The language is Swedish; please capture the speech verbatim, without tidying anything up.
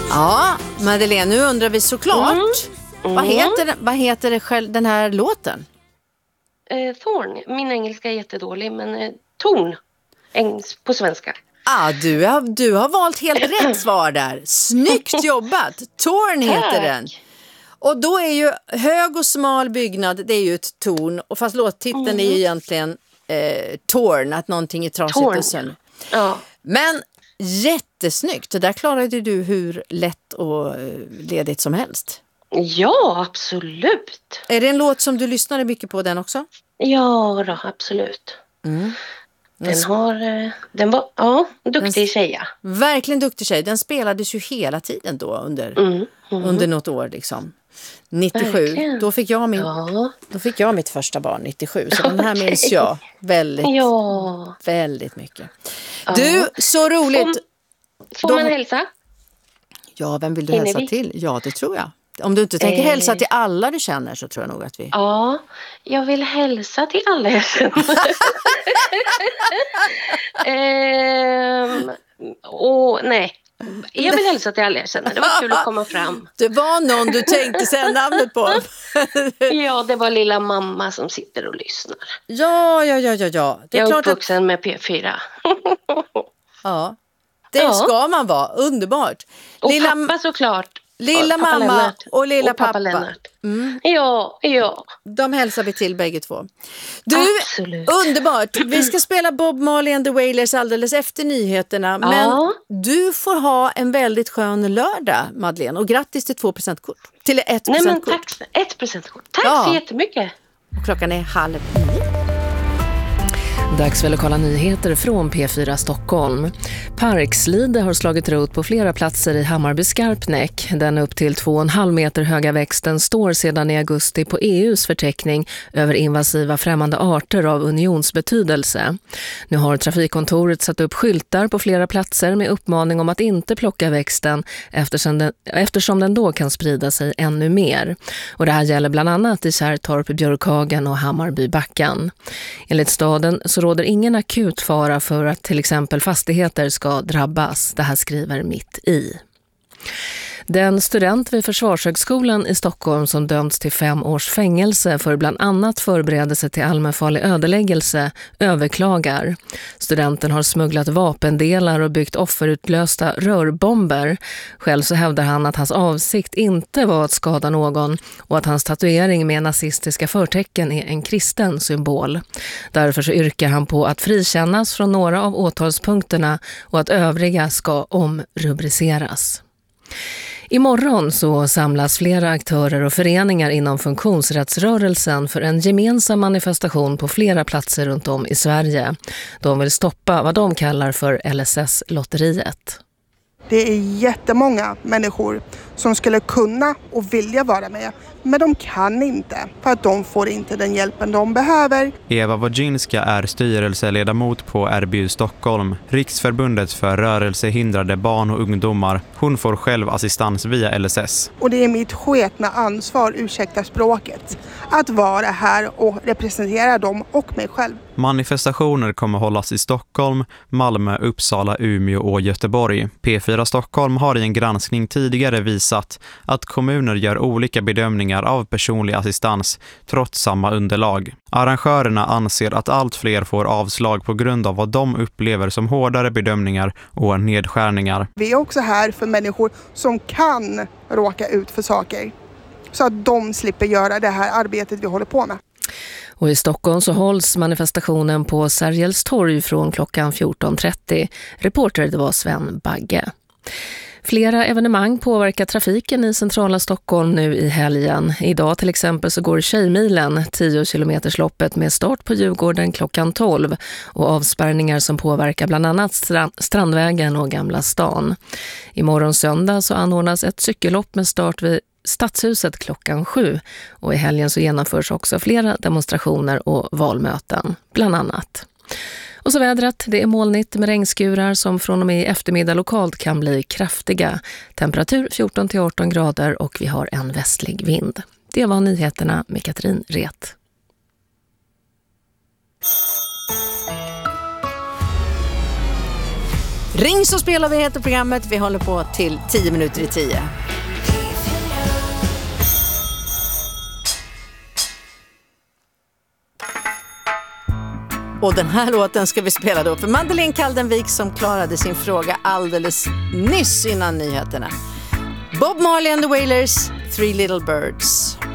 Ja, Madeleine, nu undrar vi såklart. Mm. Mm. Vad heter, vad heter det själv, den här låten? Eh, Thorn. Min engelska är jättedålig, men eh, Torn Engs på svenska. Ah, du, har, du har valt helt rätt svar där. Snyggt jobbat. Torn heter den. Och då är ju hög och smal byggnad, det är ju ett torn. Och fast låttiteln mm. är ju egentligen eh, Torn, att någonting är trasigt torn. Och sönder. Ja. Men jättesnyggt. Det där klarade du hur lätt och ledigt som helst. Ja, absolut. Är det en låt som du lyssnade mycket på den också? Ja, då, absolut. Mm. Den har, den var, ja, duktig tjej. Ja. Verkligen duktig tjej. Den spelades ju hela tiden då under, mm. Mm. under något år liksom. nittiosju, då fick, jag min, ja. då fick jag mitt första barn nittiosju. Så den här okay. minns jag väldigt, ja. väldigt mycket. Ja. Du, så roligt. Får, får de, man hälsa? Ja, vem vill du hälsa vi? till? Ja, det tror jag. Om du inte tänker eh. hälsa till alla du känner så tror jag nog att vi... Ja, jag vill hälsa till alla jag känner. ehm, och nej, jag vill hälsa till alla jag känner. Det var kul att komma fram. Det var någon du tänkte säga namnet på. Ja, det var lilla mamma som sitter och lyssnar. Ja, ja, ja, ja. ja. Det är jag är klart uppvuxen att... med P fyra. Ja, det ja. ska man vara. Underbart. Och lilla... pappa såklart. Lilla och mamma Lennart. och lilla och pappa. pappa. Lennart. Mm. Ja, ja. De hälsar vi till bägge två. Du, absolut. Underbart. Vi ska spela Bob Marley and the Wailers alldeles efter nyheterna. Ja. Men du får ha en väldigt skön lördag, Madeleine. Och grattis till två presentkort. Till ett Nej, presentkort. Men tack, ett presentkort. Tack ja. så jättemycket. Och klockan är halv nio. Dags för lokala nyheter från P fyra Stockholm. Parkslide har slagit rot på flera platser i Hammarby Skarpnäck. Den upp till två och en halv meter höga växten står sedan i augusti på E U:s förteckning över invasiva främmande arter av unionsbetydelse. Nu har trafikkontoret satt upp skyltar på flera platser med uppmaning om att inte plocka växten eftersom den, eftersom den då kan sprida sig ännu mer. Och det här gäller bland annat i Kärrtorp, Björkhagen och Hammarbybackan. Enligt staden så råder ingen akut fara för att till exempel fastigheter ska drabbas. Det här skriver Mitt i. Den student vid Försvarshögskolan i Stockholm som dömts till fem års fängelse för bland annat förberedelse till allmänfarlig ödeläggelse överklagar. Studenten har smugglat vapendelar och byggt offerutlösta rörbomber. Själv så hävdar han att hans avsikt inte var att skada någon och att hans tatuering med nazistiska förtecken är en kristen symbol. Därför så yrkar han på att frikännas från några av åtalspunkterna och att övriga ska omrubriceras. Imorgon så samlas flera aktörer och föreningar inom funktionsrättsrörelsen för en gemensam manifestation på flera platser runt om i Sverige. De vill stoppa vad de kallar för L S S-lotteriet. Det är jättemånga människor som skulle kunna och vilja vara med, men de kan inte för att de får inte den hjälpen de behöver. Eva Wojcinska är styrelseledamot på R B U Stockholm, Riksförbundet för rörelsehindrade barn och ungdomar. Hon får själv assistans via L S S. Och det är mitt sketna ansvar, ursäkta språket, att vara här och representera dem och mig själv. Manifestationer kommer hållas i Stockholm, Malmö, Uppsala, Umeå och Göteborg. P fyra Stockholm har i en granskning tidigare visat att kommuner gör olika bedömningar av personlig assistans trots samma underlag. Arrangörerna anser att allt fler får avslag på grund av vad de upplever som hårdare bedömningar och nedskärningar. Vi är också här för människor som kan råka ut för saker så att de slipper göra det här arbetet vi håller på med. Och i Stockholm så hålls manifestationen på Sergels torg från klockan fjorton trettio. Reporter det var Sven Bagge. Flera evenemang påverkar trafiken i centrala Stockholm nu i helgen. Idag till exempel så går Tjejmilen, tio kilometersloppet med start på Djurgården klockan tolv och avspärrningar som påverkar bland annat Strand- Strandvägen och Gamla stan. Imorgon söndag så anordnas ett cykellopp med start vid Stadshuset klockan sju och i helgen så genomförs också flera demonstrationer och valmöten, bland annat. Och så vädret, det är molnigt med regnskurar som från och med i eftermiddag lokalt kan bli kraftiga. Temperatur fjorton till arton grader och vi har en västlig vind. Det var nyheterna med Katrin Ret. Ring så spelar vi heter programmet. Vi håller på till tio minuter i tio. Och den här låten ska vi spela då för Madeleine Kaldenvik som klarade sin fråga alldeles nyss innan nyheterna. Bob Marley and the Wailers, Three Little Birds.